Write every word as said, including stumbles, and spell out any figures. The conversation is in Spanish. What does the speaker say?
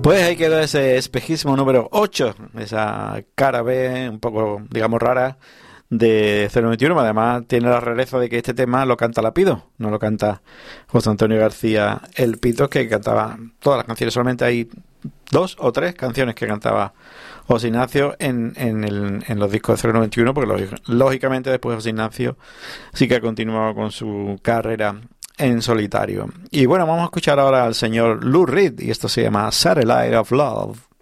Pues ahí quedó ese espejismo número ocho, esa cara B un poco, digamos, rara de cero noventa y uno. Además tiene la rareza de que este tema lo canta Lapido, no lo canta José Antonio García el Pito, que cantaba todas las canciones. Solamente hay dos o tres canciones que cantaba José Ignacio en, en, el, en los discos de cero noventa y uno, porque lógicamente después José Ignacio sí que ha continuado con su carrera en solitario. Y bueno, vamos a escuchar ahora al señor Lou Reed, y esto se llama Satellite of Love.